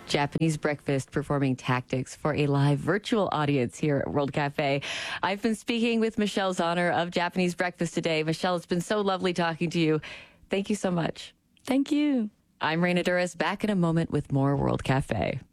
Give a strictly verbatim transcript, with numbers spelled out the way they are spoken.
Japanese breakfast performing tactics for a live virtual audience here at World Cafe. I've been speaking with Michelle Zauner of Japanese Breakfast today. Michelle, it's been so lovely talking to you. Thank you so much. Thank you. I'm Raina Duras, back in a moment with more World Cafe.